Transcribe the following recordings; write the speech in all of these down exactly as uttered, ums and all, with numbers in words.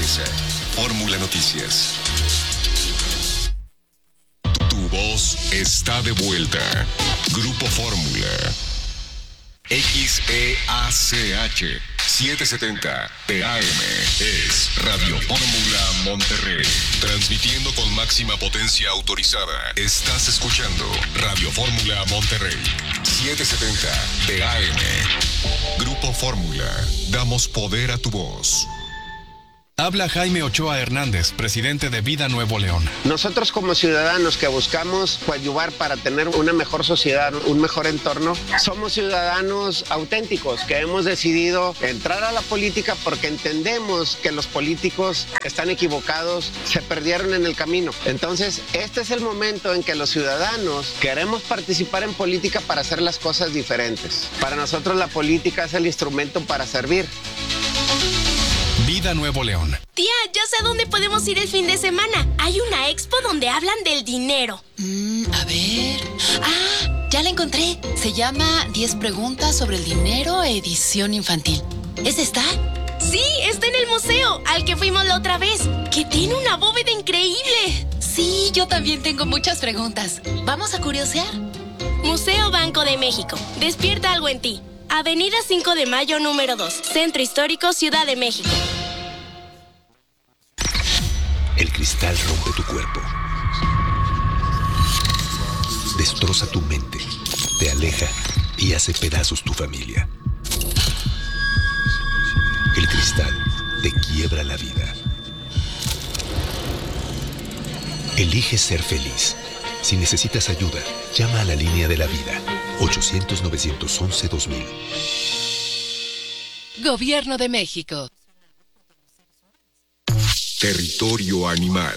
empieza Fórmula Noticias. Tu voz está de vuelta. Grupo Fórmula. X E A C H setecientos setenta P A M es Radio Fórmula Monterrey. Transmitiendo con máxima potencia autorizada. Estás escuchando Radio Fórmula Monterrey. setecientos setenta P A M. Grupo Fórmula. Damos poder a tu voz. Habla Jaime Ochoa Hernández, presidente de Vida Nuevo León. Nosotros como ciudadanos que buscamos coadyuvar para tener una mejor sociedad, un mejor entorno, somos ciudadanos auténticos que hemos decidido entrar a la política porque entendemos que los políticos están equivocados, se perdieron en el camino. Entonces, este es el momento en que los ciudadanos queremos participar en política para hacer las cosas diferentes. Para nosotros la política es el instrumento para servir. Vida Nuevo León. Tía, ya sé a dónde podemos ir el fin de semana. Hay una expo donde hablan del dinero. Mm, a ver... Ah, ya la encontré. Se llama diez preguntas sobre el dinero, edición infantil. ¿Es esta? Sí, está en el museo, al que fuimos la otra vez, que tiene una bóveda increíble. Sí, yo también tengo muchas preguntas. ¿Vamos a curiosear? Museo Banco de México. Despierta algo en ti. Avenida cinco de Mayo, número dos. Centro Histórico, Ciudad de México. El cristal rompe tu cuerpo. Destroza tu mente. Te aleja y hace pedazos tu familia. El cristal te quiebra la vida. Elige ser feliz. Si necesitas ayuda, llama a la línea de la vida. ochocientos, novecientos once, dos mil. Gobierno de México. Territorio animal.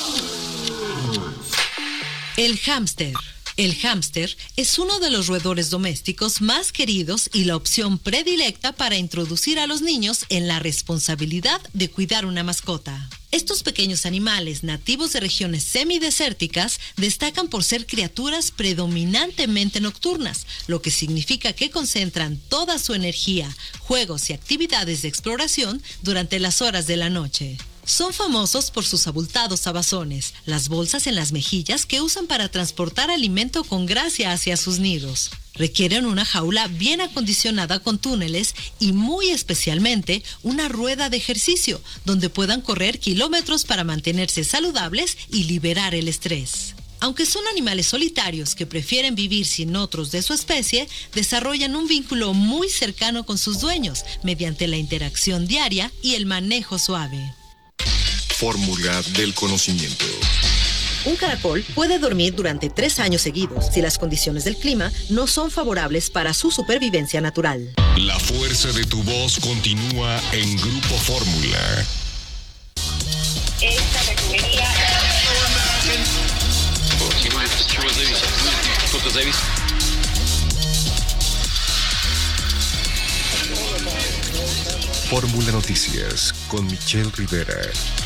El hámster. El hámster es uno de los roedores domésticos más queridos y la opción predilecta para introducir a los niños en la responsabilidad de cuidar una mascota. Estos pequeños animales nativos de regiones semidesérticas destacan por ser criaturas predominantemente nocturnas, lo que significa que concentran toda su energía, juegos y actividades de exploración durante las horas de la noche. Son famosos por sus abultados abazones, las bolsas en las mejillas que usan para transportar alimento con gracia hacia sus nidos. Requieren una jaula bien acondicionada con túneles y muy especialmente una rueda de ejercicio donde puedan correr kilómetros para mantenerse saludables y liberar el estrés. Aunque son animales solitarios que prefieren vivir sin otros de su especie, desarrollan un vínculo muy cercano con sus dueños mediante la interacción diaria y el manejo suave. Fórmula del conocimiento. Un caracol puede dormir durante tres años seguidos si las condiciones del clima no son favorables para su supervivencia natural. La fuerza de tu voz continúa en Grupo Fórmula. Esta refinería... Fórmula Noticias con Michelle Rivera.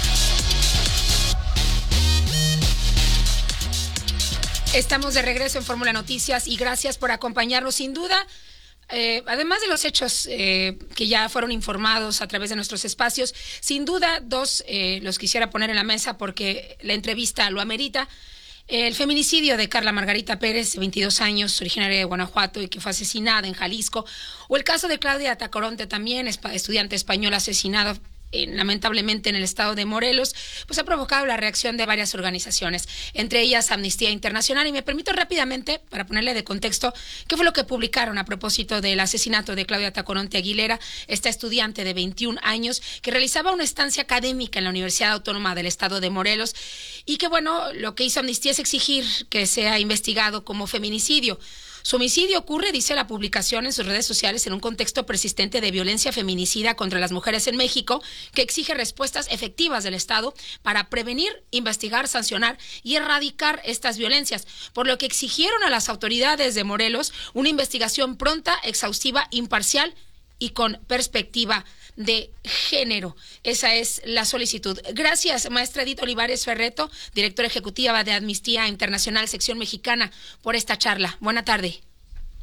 Estamos de regreso en Fórmula Noticias y gracias por acompañarnos. Sin duda, eh, además de los hechos eh, que ya fueron informados a través de nuestros espacios, sin duda dos eh, los quisiera poner en la mesa porque la entrevista lo amerita. El feminicidio de Carla Margarita Pérez, de veintidós años, originaria de Guanajuato y que fue asesinada en Jalisco, o el caso de Claudia Tacoronte, también estudiante española asesinada Eh, lamentablemente en el estado de Morelos, pues ha provocado la reacción de varias organizaciones, entre ellas Amnistía Internacional. Y me permito rápidamente, para ponerle de contexto, qué fue lo que publicaron a propósito del asesinato de Claudia Tacoronte Aguilera, esta estudiante de veintiún años que realizaba una estancia académica en la Universidad Autónoma del estado de Morelos, y que bueno, lo que hizo Amnistía es exigir que sea investigado como feminicidio. Su homicidio ocurre, dice la publicación en sus redes sociales, en un contexto persistente de violencia feminicida contra las mujeres en México, que exige respuestas efectivas del Estado para prevenir, investigar, sancionar y erradicar estas violencias, por lo que exigieron a las autoridades de Morelos una investigación pronta, exhaustiva, imparcial y con perspectiva de género. Esa es la solicitud. Gracias, maestra Edith Olivares Ferreto, directora ejecutiva de Amnistía Internacional, sección mexicana, por esta charla. Buena tarde.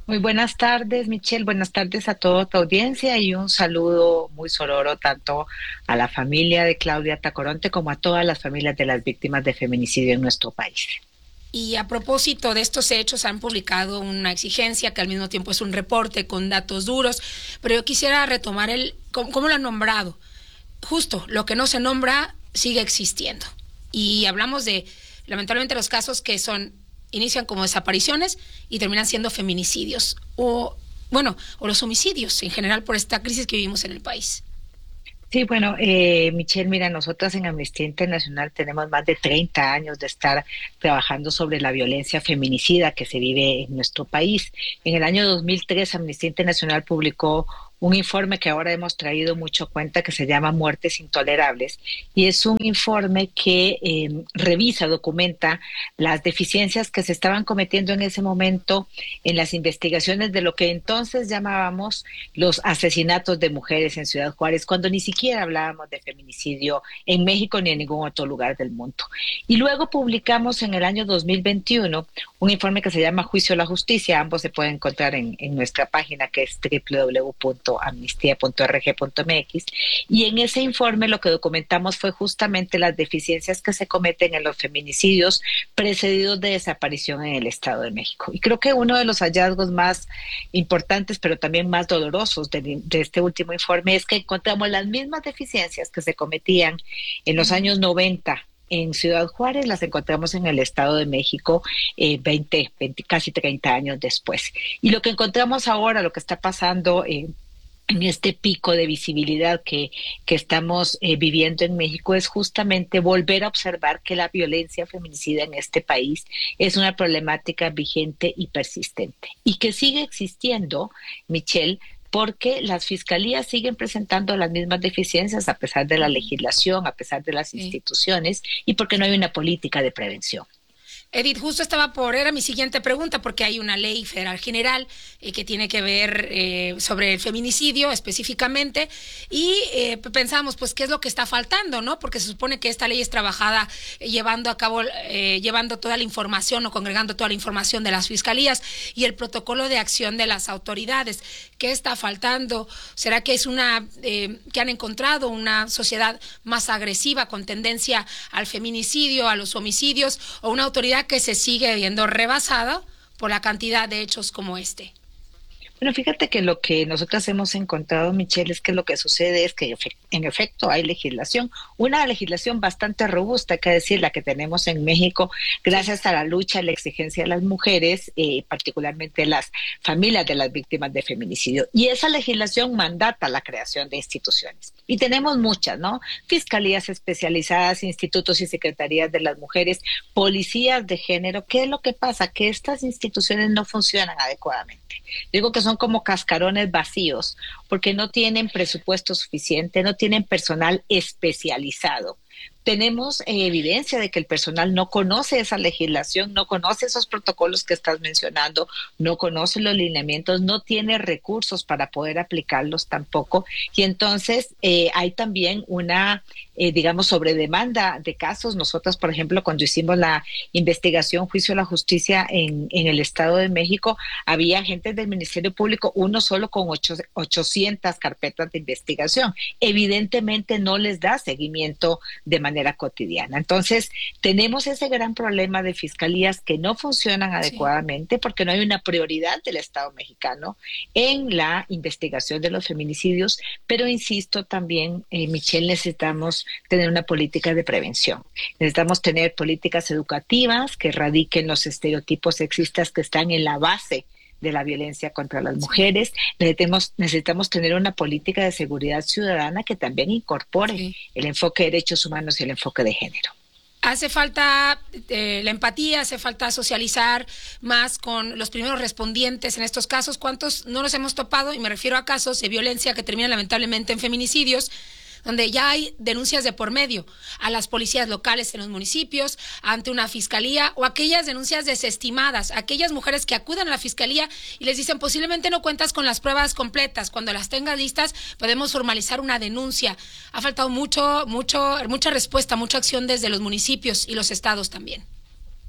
Muy buenas tardes, Michelle. Buenas tardes a toda tu audiencia y un saludo muy sororo tanto a la familia de Claudia Tacoronte como a todas las familias de las víctimas de feminicidio en nuestro país. Y a propósito de estos hechos, han publicado una exigencia que al mismo tiempo es un reporte con datos duros, pero yo quisiera retomar el cómo, cómo lo han nombrado. Justo, lo que no se nombra sigue existiendo. Y hablamos de, lamentablemente, los casos que son inician como desapariciones y terminan siendo feminicidios o, bueno, o los homicidios en general por esta crisis que vivimos en el país. Sí, bueno, eh, Michelle, mira, nosotras en Amnistía Internacional tenemos más de treinta años de estar trabajando sobre la violencia feminicida que se vive en nuestro país. En el año dos mil tres, Amnistía Internacional publicó un informe que ahora hemos traído mucho cuenta que se llama Muertes Intolerables, y es un informe que eh, revisa, documenta las deficiencias que se estaban cometiendo en ese momento en las investigaciones de lo que entonces llamábamos los asesinatos de mujeres en Ciudad Juárez, cuando ni siquiera hablábamos de feminicidio en México ni en ningún otro lugar del mundo. Y luego publicamos en el año dos mil veintiuno un informe que se llama Juicio a la Justicia. Ambos se pueden encontrar en, en nuestra página, que es doble u doble u doble u punto amnistía punto org punto m x, y en ese informe lo que documentamos fue justamente las deficiencias que se cometen en los feminicidios precedidos de desaparición en el Estado de México. Y creo que uno de los hallazgos más importantes, pero también más dolorosos de, de este último informe, es que encontramos las mismas deficiencias que se cometían en los años noventa en Ciudad Juárez, las encontramos en el Estado de México eh, veinte, veinte, casi treinta años después. Y lo que encontramos ahora, lo que está pasando eh, en este pico de visibilidad que, que estamos eh, viviendo en México, es justamente volver a observar que la violencia feminicida en este país es una problemática vigente y persistente, y que sigue existiendo, Michelle, porque las fiscalías siguen presentando las mismas deficiencias a pesar de la legislación, a pesar de las instituciones, y porque no hay una política de prevención. Edith, justo estaba por, era mi siguiente pregunta, porque hay una ley federal general eh, que tiene que ver eh, sobre el feminicidio específicamente, y eh, pensamos, pues, ¿qué es lo que está faltando, no? Porque se supone que esta ley es trabajada eh, llevando a cabo, eh, llevando toda la información o congregando toda la información de las fiscalías y el protocolo de acción de las autoridades. ¿Qué está faltando? ¿Será que es una, eh, que han encontrado una sociedad más agresiva con tendencia al feminicidio, a los homicidios, o una autoridad que se sigue viendo rebasada por la cantidad de hechos como este? Bueno, fíjate que lo que nosotros hemos encontrado, Michelle, es que lo que sucede es que en efecto hay legislación, una legislación bastante robusta, hay que decir, la que tenemos en México, gracias a la lucha y la exigencia de las mujeres, eh, particularmente las familias de las víctimas de feminicidio. Y esa legislación mandata la creación de instituciones. Y tenemos muchas, ¿no? Fiscalías especializadas, institutos y secretarías de las mujeres, policías de género. ¿Qué es lo que pasa? Que estas instituciones no funcionan adecuadamente. Digo que son como cascarones vacíos, porque no tienen presupuesto suficiente, no tienen personal especializado. Tenemos eh, evidencia de que el personal no conoce esa legislación, no conoce esos protocolos que estás mencionando, no conoce los lineamientos, no tiene recursos para poder aplicarlos tampoco. Y entonces eh, hay también una, eh, digamos, sobredemanda de casos. Nosotros, por ejemplo, cuando hicimos la investigación Juicio a la Justicia en, en el Estado de México, había agentes del Ministerio Público, uno solo con ocho, ochocientas carpetas de investigación. Evidentemente no les da seguimiento de manera cotidiana. Entonces, tenemos ese gran problema de fiscalías que no funcionan adecuadamente, sí, porque no hay una prioridad del Estado mexicano en la investigación de los feminicidios, pero insisto también, eh, Michelle, necesitamos tener una política de prevención. Necesitamos tener políticas educativas que erradiquen los estereotipos sexistas que están en la base de la violencia contra las mujeres. Necesitamos, necesitamos tener una política de seguridad ciudadana que también incorpore sí. el enfoque de derechos humanos y el enfoque de género. Hace falta eh, la empatía, hace falta socializar más con los primeros respondientes en estos casos. ¿Cuántos no nos hemos topado? Y me refiero a casos de violencia que terminan lamentablemente en feminicidios, donde ya hay denuncias de por medio a las policías locales en los municipios, ante una fiscalía, o aquellas denuncias desestimadas, aquellas mujeres que acuden a la fiscalía y les dicen posiblemente no cuentas con las pruebas completas, cuando las tengas listas podemos formalizar una denuncia. Ha faltado mucho, mucho, mucha respuesta, mucha acción desde los municipios y los estados también.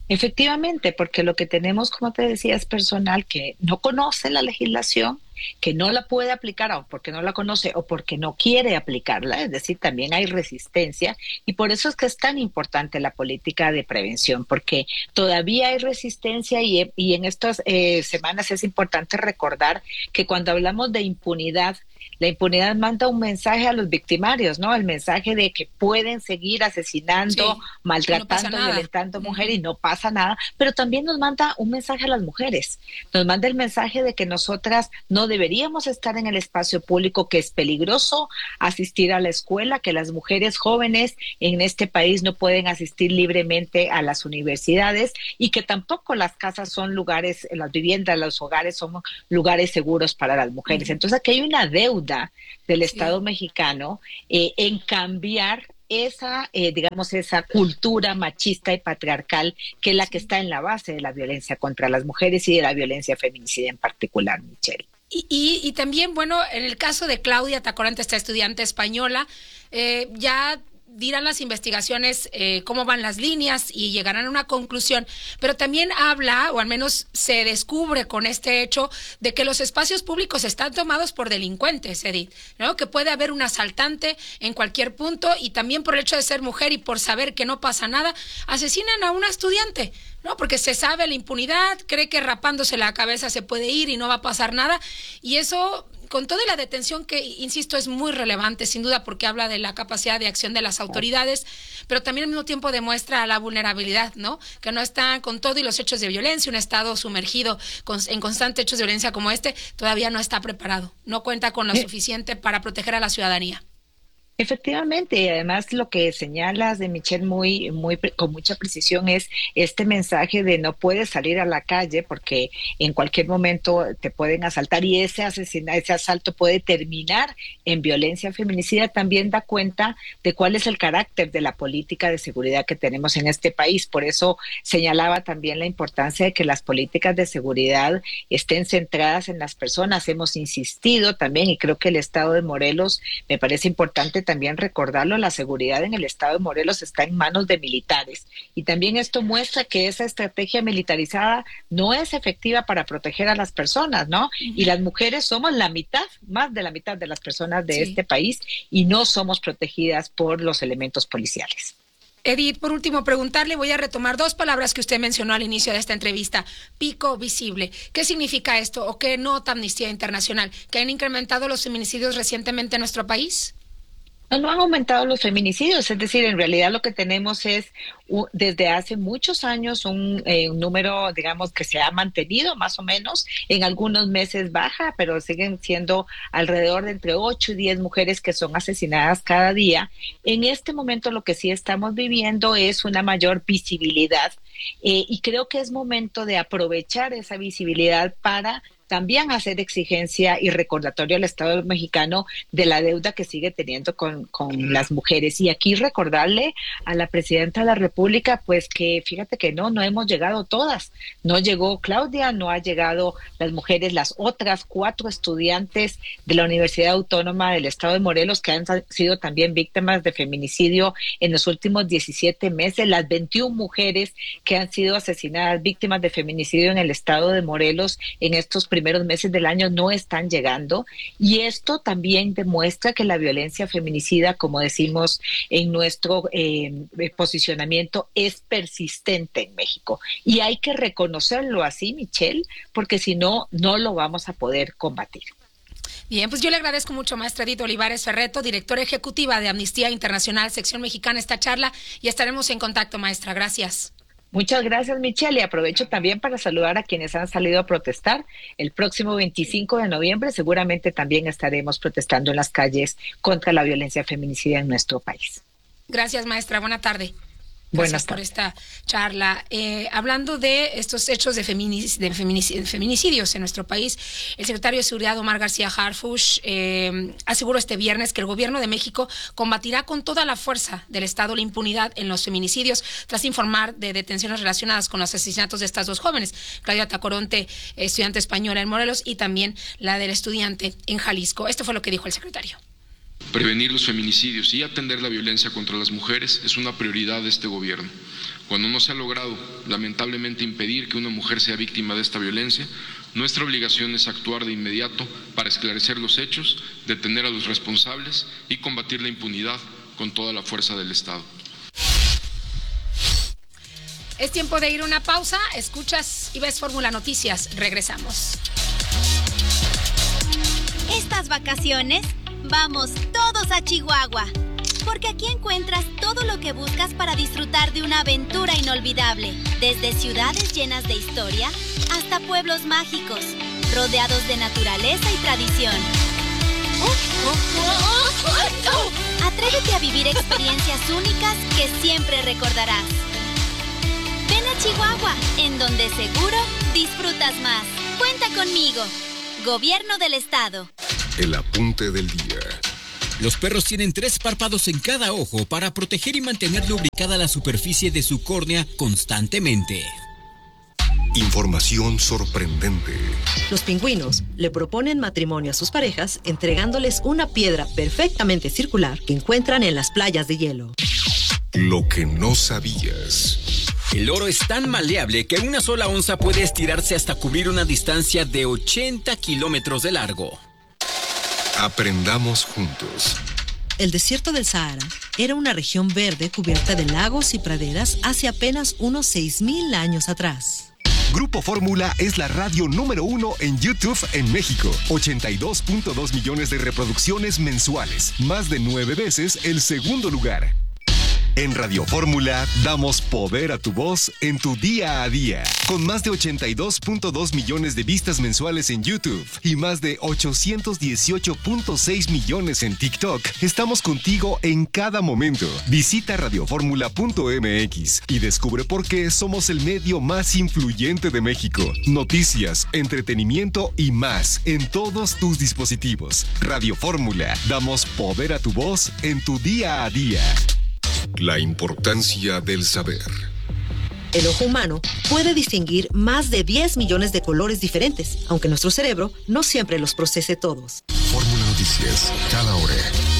Efectivamente, porque lo que tenemos, como te decía, es personal que no conoce la legislación, que no la puede aplicar o porque no la conoce o porque no quiere aplicarla, es decir, también hay resistencia y por eso es que es tan importante la política de prevención, porque todavía hay resistencia y, y en estas eh, semanas es importante recordar que cuando hablamos de impunidad, la impunidad manda un mensaje a los victimarios, ¿no? El mensaje de que pueden seguir asesinando, sí, maltratando, no violentando mujeres y no pasa nada, pero también nos manda un mensaje a las mujeres. Nos manda el mensaje de que nosotras no deberíamos estar en el espacio público, que es peligroso asistir a la escuela, que las mujeres jóvenes en este país no pueden asistir libremente a las universidades y que tampoco las casas son lugares, las viviendas, los hogares son lugares seguros para las mujeres. Entonces aquí hay una deuda del Estado sí. mexicano eh, en cambiar esa, eh, digamos, esa cultura machista y patriarcal que es la que está en la base de la violencia contra las mujeres y de la violencia feminicida en particular, Michelle. Y, y, y también, bueno, en el caso de Claudia Tacorante, esta estudiante española, eh, ya dirán las investigaciones eh, cómo van las líneas y llegarán a una conclusión, pero también habla, o al menos se descubre con este hecho, de que los espacios públicos están tomados por delincuentes, Edith, ¿no? Que puede haber un asaltante en cualquier punto y también por el hecho de ser mujer y por saber que no pasa nada, asesinan a una estudiante, ¿no? Porque se sabe la impunidad, cree que rapándose la cabeza se puede ir y no va a pasar nada, y eso, con toda la detención que, insisto, es muy relevante, sin duda, porque habla de la capacidad de acción de las autoridades, pero también al mismo tiempo demuestra la vulnerabilidad, ¿no? Que no están con todo y los hechos de violencia, un Estado sumergido con, en constantes hechos de violencia como este, todavía no está preparado, no cuenta con lo suficiente para proteger a la ciudadanía. Efectivamente, y además lo que señalas de Michelle muy, muy, con mucha precisión es este mensaje de no puedes salir a la calle porque en cualquier momento te pueden asaltar y ese asesinato, ese asalto puede terminar en violencia feminicida. También da cuenta de cuál es el carácter de la política de seguridad que tenemos en este país. Por eso señalaba también la importancia de que las políticas de seguridad estén centradas en las personas. Hemos insistido también, y creo que el Estado de Morelos, me parece importante también recordarlo, la seguridad en el Estado de Morelos está en manos de militares y también esto muestra que esa estrategia militarizada no es efectiva para proteger a las personas, ¿no? Uh-huh. Y las mujeres somos la mitad, más de la mitad de las personas de sí. este país y no somos protegidas por los elementos policiales. Edith, por último, preguntarle, voy a retomar dos palabras que usted mencionó al inicio de esta entrevista, pico visible. ¿Qué significa esto o qué nota Amnistía Internacional? ¿Que han incrementado los feminicidios recientemente en nuestro país? No, no han aumentado los feminicidios, es decir, en realidad lo que tenemos es uh, desde hace muchos años un, eh, un número, digamos, que se ha mantenido más o menos, en algunos meses baja, pero siguen siendo alrededor de entre ocho y diez mujeres que son asesinadas cada día. En este momento lo que sí estamos viviendo es una mayor visibilidad eh, y creo que es momento de aprovechar esa visibilidad para también hacer exigencia y recordatorio al Estado mexicano de la deuda que sigue teniendo con, con las mujeres. Y aquí recordarle a la presidenta de la República, pues que fíjate que no, no hemos llegado todas. No llegó Claudia, no ha llegado las mujeres, las otras cuatro estudiantes de la Universidad Autónoma del Estado de Morelos que han sido también víctimas de feminicidio en los últimos diecisiete meses, las veintiuna mujeres que han sido asesinadas, víctimas de feminicidio en el Estado de Morelos en estos primeros meses del año no están llegando, y esto también demuestra que la violencia feminicida, como decimos en nuestro eh, posicionamiento, es persistente en México y hay que reconocerlo así, Michelle, porque si no, no lo vamos a poder combatir. Bien, pues yo le agradezco mucho, maestra Edith Olivares Ferretto, directora ejecutiva de Amnistía Internacional, sección mexicana, esta charla, y estaremos en contacto, maestra. Gracias. Muchas gracias, Michelle, y aprovecho también para saludar a quienes han salido a protestar. El próximo veinticinco de noviembre seguramente también estaremos protestando en las calles contra la violencia feminicida en nuestro país. Gracias, maestra. Buena tarde. Gracias por esta charla. Eh, hablando de estos hechos de, feminic- de, feminic- de feminicidios en nuestro país, el secretario de Seguridad, Omar García Harfuch, eh, aseguró este viernes que el gobierno de México combatirá con toda la fuerza del Estado la impunidad en los feminicidios, tras informar de detenciones relacionadas con los asesinatos de estas dos jóvenes, Claudia Tacorante, estudiante española en Morelos, y también la del estudiante en Jalisco. Esto fue lo que dijo el secretario. Prevenir los feminicidios y atender la violencia contra las mujeres es una prioridad de este gobierno. Cuando no se ha logrado, lamentablemente, impedir que una mujer sea víctima de esta violencia, nuestra obligación es actuar de inmediato para esclarecer los hechos, detener a los responsables y combatir la impunidad con toda la fuerza del Estado. Es tiempo de ir a una pausa. Escuchas y ves Fórmula Noticias. Regresamos. Estas vacaciones, vamos todos a Chihuahua. Porque aquí encuentras todo lo que buscas para disfrutar de una aventura inolvidable. Desde ciudades llenas de historia hasta pueblos mágicos, rodeados de naturaleza y tradición. Atrévete a vivir experiencias únicas que siempre recordarás. Ven a Chihuahua, en donde seguro disfrutas más. Cuenta conmigo. Gobierno del Estado. El apunte del día. Los perros tienen tres párpados en cada ojo para proteger y mantener lubricada la superficie de su córnea constantemente. Información sorprendente. Los pingüinos le proponen matrimonio a sus parejas entregándoles una piedra perfectamente circular que encuentran en las playas de hielo. Lo que no sabías. El oro es tan maleable que una sola onza puede estirarse hasta cubrir una distancia de ochenta kilómetros de largo. Aprendamos juntos. El desierto del Sahara era una región verde cubierta de lagos y praderas hace apenas unos seis mil años atrás. Grupo Fórmula es la radio número uno en YouTube en México. ochenta y dos punto dos millones de reproducciones mensuales. Más de nueve veces el segundo lugar. En Radio Fórmula damos poder a tu voz en tu día a día. Con más de ochenta y dos punto dos millones de vistas mensuales en YouTube y más de ochocientos dieciocho punto seis millones en TikTok, estamos contigo en cada momento. Visita radioformula punto m x y descubre por qué somos el medio más influyente de México. Noticias, entretenimiento y más en todos tus dispositivos. Radio Fórmula, damos poder a tu voz en tu día a día. La importancia del saber. El ojo humano puede distinguir más de diez millones de colores diferentes, aunque nuestro cerebro no siempre los procese todos. Fórmula Noticias, cada hora.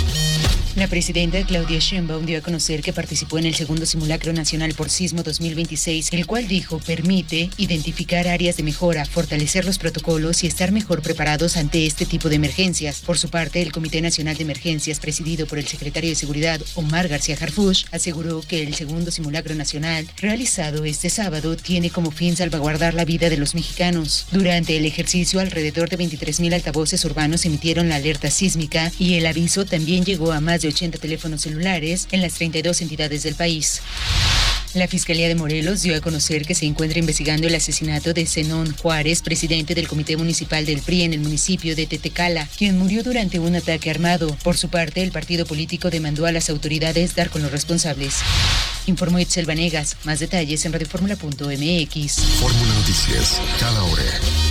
La presidenta Claudia Sheinbaum dio a conocer que participó en el segundo simulacro nacional por sismo dos mil veintiséis, el cual dijo permite identificar áreas de mejora, fortalecer los protocolos y estar mejor preparados ante este tipo de emergencias. Por su parte, el Comité Nacional de Emergencias, presidido por el secretario de Seguridad, Omar García Harfuch, aseguró que el segundo simulacro nacional, realizado este sábado, tiene como fin salvaguardar la vida de los mexicanos. Durante el ejercicio, alrededor de veintitrés mil altavoces urbanos emitieron la alerta sísmica y el aviso también llegó a más de ochenta teléfonos celulares en las treinta y dos entidades del país. La Fiscalía de Morelos dio a conocer que se encuentra investigando el asesinato de Zenón Juárez, presidente del Comité Municipal del P R I en el municipio de Tetecala, quien murió durante un ataque armado. Por su parte, el partido político demandó a las autoridades dar con los responsables. Informó Itzel Vanegas. Más detalles en radioformula punto m x. Fórmula Noticias, cada hora.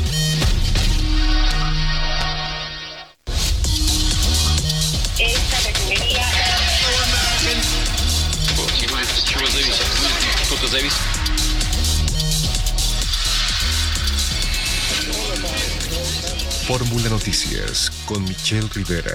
Esta refinería. Fórmula Noticias con Michelle Rivera.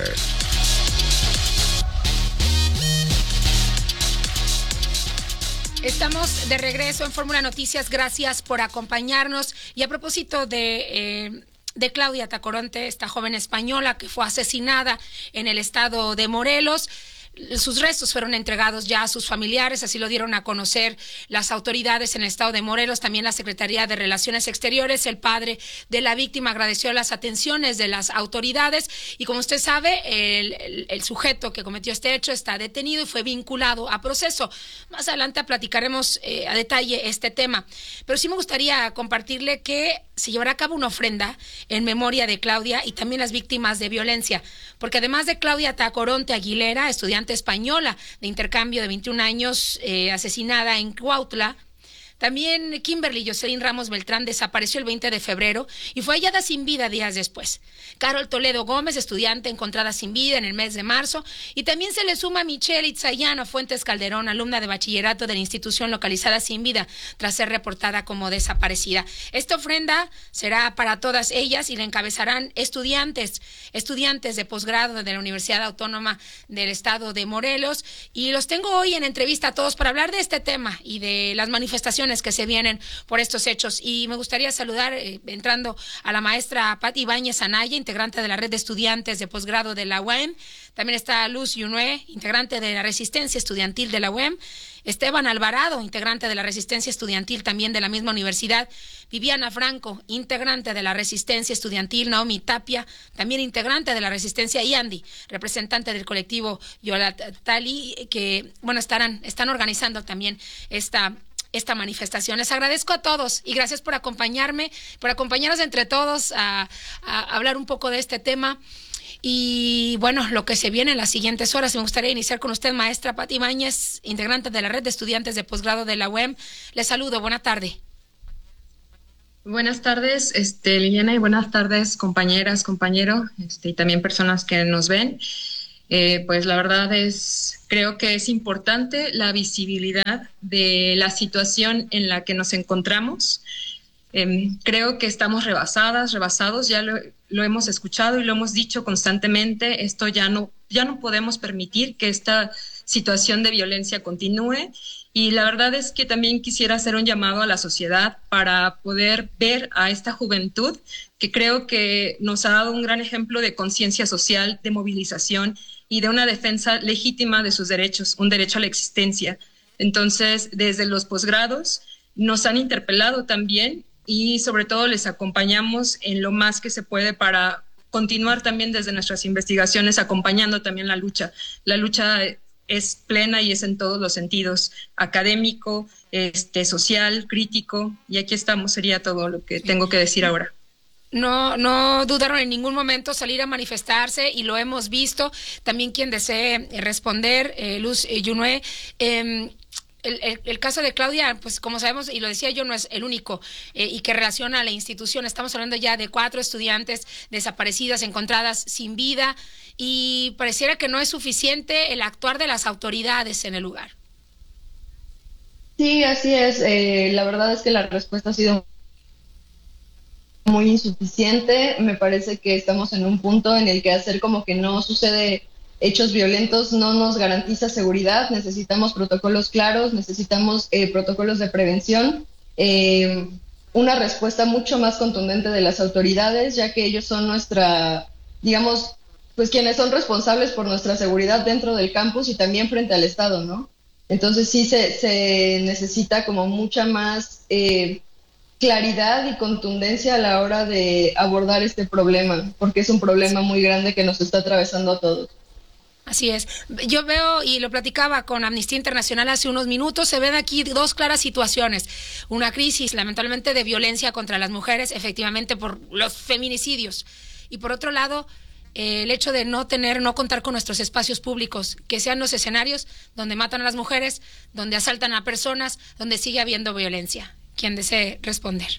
Estamos de regreso en Fórmula Noticias. Gracias por acompañarnos. Y a propósito de... Eh, de Claudia Tacoronte, esta joven española que fue asesinada en el estado de Morelos. Sus restos fueron entregados ya a sus familiares, así lo dieron a conocer las autoridades en el estado de Morelos, también la Secretaría de Relaciones Exteriores. El padre de la víctima agradeció las atenciones de las autoridades y, como usted sabe, el, el, el sujeto que cometió este hecho está detenido y fue vinculado a proceso. Más adelante platicaremos eh, a detalle este tema, pero sí me gustaría compartirle que se llevará a cabo una ofrenda en memoria de Claudia y también las víctimas de violencia, porque además de Claudia Tacoronte Aguilera, estudiante española de intercambio de veintiún años, eh, asesinada en Cuautla, También Kimberly Jocelyn Ramos Beltrán desapareció el veinte de febrero y fue hallada sin vida días después. Carol Toledo Gómez, estudiante encontrada sin vida en el mes de marzo. Y también se le suma Michelle Itzayano Fuentes Calderón, alumna de bachillerato de la institución localizada sin vida tras ser reportada como desaparecida. Esta ofrenda será para todas ellas y la encabezarán estudiantes, estudiantes de posgrado de la Universidad Autónoma del Estado de Morelos. Y los tengo hoy en entrevista a todos para hablar de este tema y de las manifestaciones que se vienen por estos hechos. Y me gustaría saludar, eh, entrando a la maestra Pati Ibáñez Anaya, integrante de la red de estudiantes de posgrado de la U A M. También está Luz Yunue, integrante de la Resistencia Estudiantil de la U A M. Esteban Alvarado, integrante de la Resistencia Estudiantil también de la misma universidad. Viviana Franco, integrante de la Resistencia Estudiantil. Naomi Tapia, también integrante de la Resistencia. Y Andy, representante del colectivo Yolatali, que, bueno, estarán, están organizando también esta esta manifestación. Les agradezco a todos y gracias por acompañarme, por acompañarnos entre todos a, a hablar un poco de este tema. Y bueno, lo que se viene en las siguientes horas. Me gustaría iniciar con usted, maestra Pati Ibáñez, integrante de la red de estudiantes de posgrado de la U A M. Les saludo, buena tarde. Buenas tardes, este, Liliana, y buenas tardes, compañeras, compañeros, este, y también personas que nos ven. Eh, pues la verdad es, creo que es importante la visibilidad de la situación en la que nos encontramos. Eh, creo que estamos rebasadas, rebasados, ya lo, lo hemos escuchado y lo hemos dicho constantemente. Esto ya no, ya no podemos permitir que esta situación de violencia continúe. Y la verdad es que también quisiera hacer un llamado a la sociedad para poder ver a esta juventud que creo que nos ha dado un gran ejemplo de conciencia social, de movilización y de una defensa legítima de sus derechos, un derecho a la existencia. Entonces, desde los posgrados nos han interpelado también y sobre todo les acompañamos en lo más que se puede para continuar también desde nuestras investigaciones acompañando también la lucha. La lucha es plena y es en todos los sentidos, académico, este, social, crítico, y aquí estamos, sería todo lo que tengo que decir ahora. No, no dudaron en ningún momento salir a manifestarse y lo hemos visto. También quien desee responder, eh, Luz eh, Yunue, eh, El, el, el caso de Claudia, pues como sabemos, y lo decía yo, no es el único eh, y que relaciona a la institución. Estamos hablando ya de cuatro estudiantes desaparecidas, encontradas sin vida, y pareciera que no es suficiente el actuar de las autoridades en el lugar. Sí, así es. Eh, la verdad es que la respuesta ha sido muy insuficiente. Me parece que estamos en un punto en el que hacer como que no sucede hechos violentos no nos garantiza seguridad. Necesitamos protocolos claros, necesitamos eh, protocolos de prevención, eh, una respuesta mucho más contundente de las autoridades, ya que ellos son nuestra, digamos, pues quienes son responsables por nuestra seguridad dentro del campus y también frente al Estado, ¿no? Entonces sí se, se necesita como mucha más eh, claridad y contundencia a la hora de abordar este problema, porque es un problema muy grande que nos está atravesando a todos. Así es. Yo veo, y lo platicaba con Amnistía Internacional hace unos minutos, se ven aquí dos claras situaciones. Una crisis, lamentablemente, de violencia contra las mujeres, efectivamente por los feminicidios. Y por otro lado, eh, el hecho de no tener, no contar con nuestros espacios públicos, que sean los escenarios donde matan a las mujeres, donde asaltan a personas, donde sigue habiendo violencia. Quien desee responder.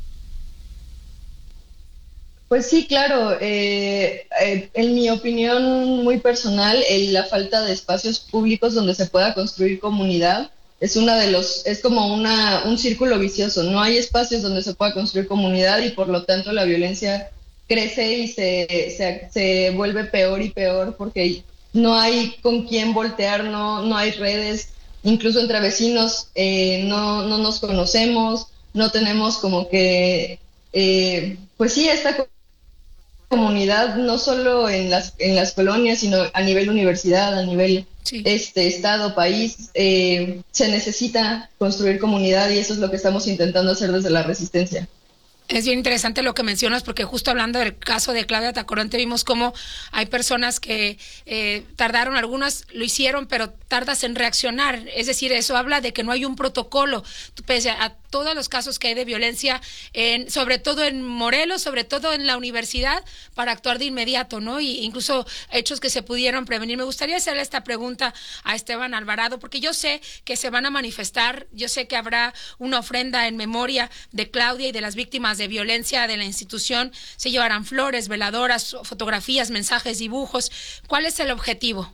Pues sí, claro. Eh, eh, en mi opinión muy personal, eh, la falta de espacios públicos donde se pueda construir comunidad es una de los, es como una un círculo vicioso. No hay espacios donde se pueda construir comunidad y por lo tanto la violencia crece y se, se, se vuelve peor y peor porque no hay con quién voltear, no, no hay redes, incluso entre vecinos eh, no, no nos conocemos, no tenemos como que, eh, pues sí, esta comunidad no solo en las en las colonias, sino a nivel universidad, a nivel sí. este estado, país, eh, se necesita construir comunidad y eso es lo que estamos intentando hacer desde la Resistencia. Es bien interesante lo que mencionas porque justo hablando del caso de Claudia Tacoronte vimos cómo hay personas que eh, tardaron, algunas lo hicieron, pero tardas en reaccionar. Es decir, eso habla de que no hay un protocolo. Pese a todos los casos que hay de violencia, en, sobre todo en Morelos, sobre todo en la universidad, para actuar de inmediato, ¿no? Y incluso hechos que se pudieron prevenir. Me gustaría hacerle esta pregunta a Esteban Alvarado, porque yo sé que se van a manifestar, yo sé que habrá una ofrenda en memoria de Claudia y de las víctimas de violencia de la institución, se llevarán flores, veladoras, fotografías, mensajes, dibujos. ¿Cuál es el objetivo?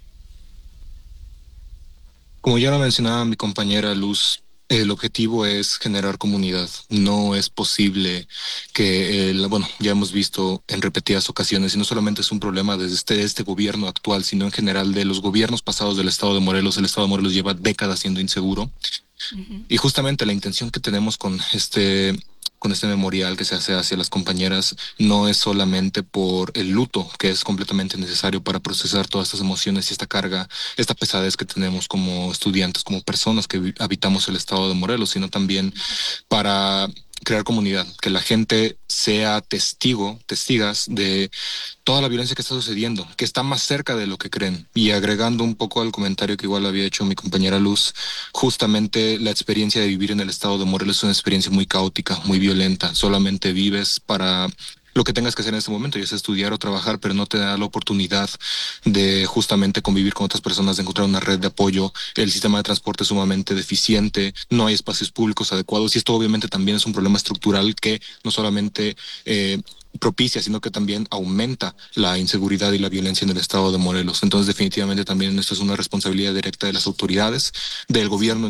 Como ya lo mencionaba mi compañera Luz, el objetivo es generar comunidad. No es posible que, el, bueno, ya hemos visto en repetidas ocasiones, y no solamente es un problema desde este, este gobierno actual, sino en general de los gobiernos pasados del Estado de Morelos. El Estado de Morelos lleva décadas siendo inseguro. Uh-huh. Y justamente la intención que tenemos con este... con este memorial que se hace hacia las compañeras no es solamente por el luto, que es completamente necesario para procesar todas estas emociones y esta carga, esta pesadez que tenemos como estudiantes, como personas que habitamos el estado de Morelos, sino también para crear comunidad, que la gente sea testigo, testigas de toda la violencia que está sucediendo, que está más cerca de lo que creen. Y agregando un poco al comentario que igual había hecho mi compañera Luz, justamente la experiencia de vivir en el estado de Morelos es una experiencia muy caótica, muy violenta. Solamente vives para lo que tengas que hacer en este momento, ya sea estudiar o trabajar, pero no te da la oportunidad de justamente convivir con otras personas, de encontrar una red de apoyo. El sistema de transporte es sumamente deficiente, no hay espacios públicos adecuados, y esto obviamente también es un problema estructural que no solamente eh, propicia, sino que también aumenta la inseguridad y la violencia en el estado de Morelos. Entonces definitivamente también esto es una responsabilidad directa de las autoridades, del gobierno